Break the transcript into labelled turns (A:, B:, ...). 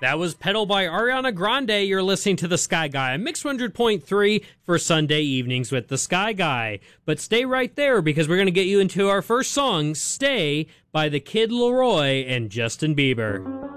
A: That was Pedal by Ariana Grande. You're listening to The Sky Guy on Mix 100.3 for Sunday evenings with The Sky Guy. But stay right there because we're going to get you into our first song, Stay, by the Kid Laroi and Justin Bieber.